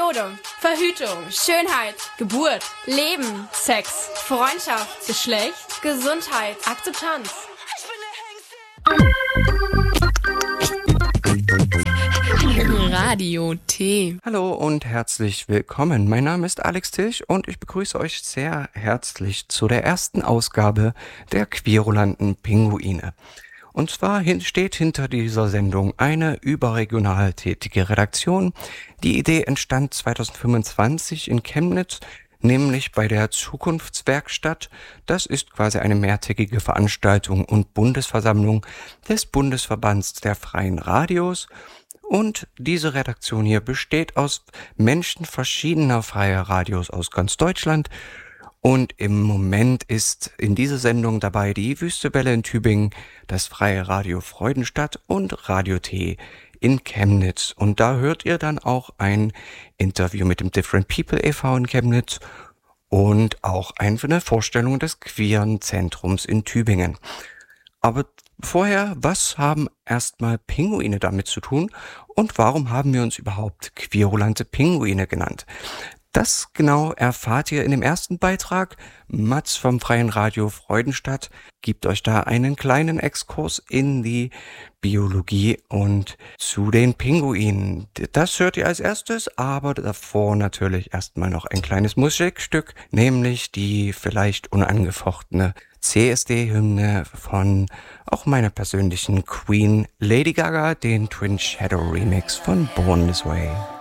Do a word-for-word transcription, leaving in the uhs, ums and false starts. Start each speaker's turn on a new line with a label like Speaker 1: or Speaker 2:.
Speaker 1: Mode, Verhütung, Schönheit, Geburt, Leben, Sex, Freundschaft, Geschlecht, Gesundheit, Akzeptanz.
Speaker 2: Radio T.
Speaker 3: Hallo und herzlich willkommen. Mein Name ist Alex Tilch und ich begrüße euch sehr herzlich zu der ersten Ausgabe der querulanten Pinguine. Und zwar steht hinter dieser Sendung eine überregional tätige Redaktion. Die Idee entstand zweitausendfünfundzwanzig in Chemnitz, nämlich bei der Zukunftswerkstatt. Das ist quasi eine mehrtägige Veranstaltung und Bundesversammlung des Bundesverbands der Freien Radios. Und diese Redaktion hier besteht aus Menschen verschiedener freier Radios aus ganz Deutschland. Und im Moment ist in dieser Sendung dabei die Wüstewelle in Tübingen, das Freie Radio Freudenstadt und Radio T in Chemnitz. Und da hört ihr dann auch ein Interview mit dem Different People e V in Chemnitz und auch eine Vorstellung des queeren Zentrums in Tübingen. Aber vorher, was haben erstmal Pinguine damit zu tun und warum haben wir uns überhaupt querulante Pinguine genannt? Das genau erfahrt ihr in dem ersten Beitrag. Mats vom Freien Radio Freudenstadt gibt euch da einen kleinen Exkurs in die Biologie und zu den Pinguinen. Das hört ihr als erstes, aber davor natürlich erstmal noch ein kleines Musikstück, nämlich die vielleicht unangefochtene C S D-Hymne von auch meiner persönlichen Queen Lady Gaga, den Twin Shadow Remix von Born This Way.